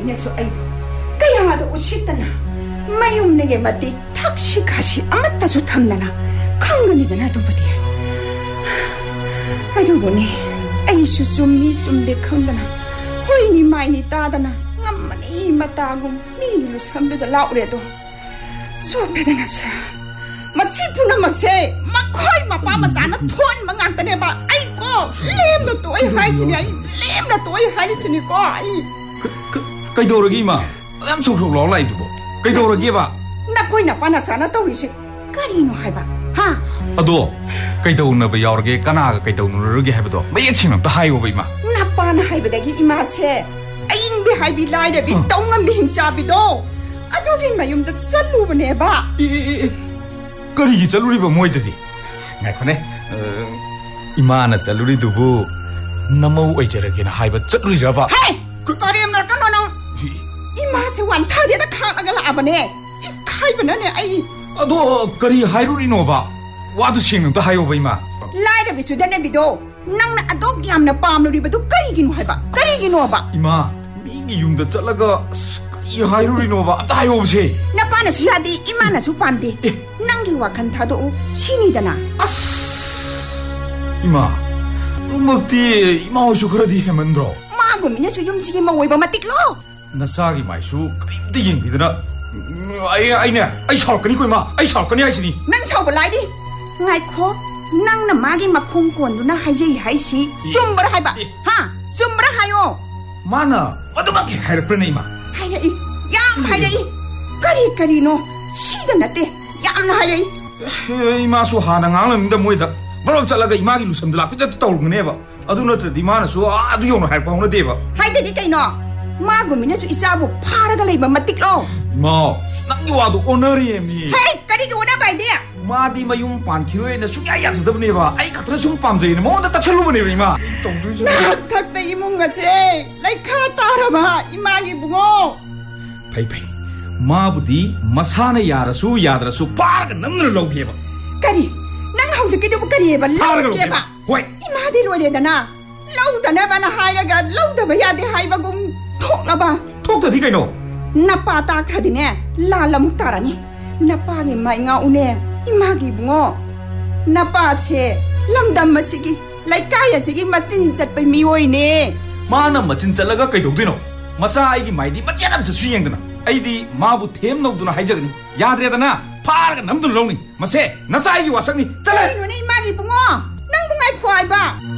ꯃꯤꯅꯁꯨ ꯑꯩ ꯀꯌꯥꯗ ꯎꯁꯤꯠꯇꯅ ꯃꯌꯨꯝꯗꯒꯤ ꯃꯇꯤꯛ ꯊꯛꯁꯤ ꯈꯥꯁꯤ ꯑꯃꯠꯇꯁꯨ ꯊꯝꯗꯅ ꯈꯪꯒꯅꯤꯗꯅ ꯑꯗꯨꯕꯨꯗꯤ ꯑꯗꯨꯕꯨꯅꯤ ꯑꯩꯁꯨ ꯆꯨꯝꯃꯤ ꯆꯨꯝꯗꯦ ꯈꯪꯗꯅ ꯍꯣꯏꯅꯤ ꯃꯥꯏꯅꯤ ꯇꯥꯗꯅ ꯉꯝꯃꯅꯤ ꯃꯇꯥꯒꯨꯝ ꯃꯤꯒꯤ ꯂꯨꯁꯝꯗꯨꯗ ꯂꯥꯎꯔꯦꯗꯣ ꯆꯣꯞꯄꯦꯗꯅꯁꯦ ꯃꯁꯤ ꯄꯨꯝꯅꯃꯛꯁꯦ ꯃꯈꯣꯏ ꯃꯄꯥ ꯃꯆꯥꯅ ꯊꯣꯟꯕ ꯉꯥꯛꯇꯅꯦꯕ ꯑꯩ ꯀꯣ ꯂꯦꯝꯅ ꯇꯣꯛꯏ ꯍꯥꯏꯁꯤꯅꯤ ꯑꯩ ꯂꯦꯝꯅ ꯇꯣꯛꯏ ꯍꯥꯏꯔꯤꯁꯤꯅꯤꯀꯣ ꯑꯩ ꯀꯩꯗꯧꯔꯒꯦ ꯏꯃꯥ ꯌꯥꯝ ꯁꯧꯁꯧ ꯂꯥꯎ ꯂꯥꯛꯏꯗꯨꯕꯣ ꯀꯩꯗꯧꯔꯒꯦꯕ ꯅꯈꯣꯏ ꯅꯄꯥ ꯅꯆꯥꯅ ꯇꯧꯔꯤꯁꯦ ꯀꯔꯤꯅꯣ ꯍꯥꯏꯕ ꯍꯥ ꯑꯗꯣ ꯀꯩꯗꯧꯅꯕ ꯌꯥꯎꯔꯒꯦ ꯀꯅꯥꯒ ꯀꯩꯗꯧꯅꯔꯒꯦ ꯍꯥꯏꯕꯗꯣ ꯃꯌꯦꯛ ꯁꯦꯡꯅ ꯑꯝꯇ ꯍꯥꯏꯌꯣꯕ ꯏꯃꯥ ꯅꯄꯥꯅ ꯍꯥꯏꯕꯗꯒꯤ ꯏꯃꯥꯁꯦ ꯑꯏꯪꯕꯤ ꯍꯥꯏꯕꯤ ꯂꯥꯏꯔꯕꯤ ꯇꯧꯉꯝꯕꯤ ꯍꯤꯡꯆꯥꯕꯤꯗꯣ ꯑꯗꯨꯒꯤ ꯃꯌꯨꯝꯗ ꯆꯠꯂꯨꯕꯅꯦꯕ ꯀꯔꯤꯒꯤ ꯆꯠꯂꯨꯔꯤꯕ ꯃꯣꯏꯗꯗꯤ ꯉꯥꯏꯈꯣꯅꯦ 이마나 쌀루리 두부 나무 오이저라기나 하이바 쩌루리라바 헤이! 그거리엄나 까노랑 이마세 완타디다 카나가 라바네 이 카이바나네 아이 아도 거리 하이루리노바 와도 싱능도 하이오바 이마 라이라비 수다네비도 낭나 아독 얌나 빰루리바도 거리기노 하이바 거리기노바 이마 미기 융다 쩔라가 이 하이루리노바 안다 하이오브세 나빠나 수야디 이마나 수빰디 낭기 와칸 타도 신이다나 이마 먹디 이마 오쇼 그러디 해만들어 마고 미네수 юм지기 먹어이바 마틱로 나사기 마이수 그림디 잉비드나 아이 샤울거니 거이마 아이 샤울거니 하시니 난 샤울라이디 ngaiko nangna magi makhung konduna haijei haisi sumbara haiba ha sumbara hayo mana madumaki hairprene ima hairai yam hairai kari no sida nate yamna hairai ima su hana nganglamda moida barok chalaga imagi lusam dala pita tawlneba adu natradi mana su adu yono hairpauna deba haidedi kaino magumina su isabu pharaga leiba matiklo ma nangi wadu honori emi hey kari ki ona baidia 마디 마용 반키로에나 수야야 쓰더브네바 아이 같은 숭 밤제이네 뭐다 따철로브네 이마 나 탁다 이문가세 라이카 따라봐 이마기 붕어 파이파이 마부디 마사나 야라수 야드라수 빠르가 넘는 로비에바 까리 난 하우저기도 까리에바 라우게바 호이 이마디 로레다나 라우다나 바나 하이라가 라우다바 야데 하이바금 톡라바 톡다디 가이노 나빠 따크라디네 라라묵 따라니 나빠기 마이가 우네 이마기 붕어 나빠세 람담 마시기 라이카야시기 마친 잣바이 미오이네 마나 마친 잣라가 까이도드노 마사 아이기 마이디 마짜람 저수행드나 아이디 마부 템 노드나 하이자그니 야드레다나 파르가 남들 로니 마세 나사 아이기 와상니 짤라 이노네 이마기 붕어 낭 붕아이 코아이바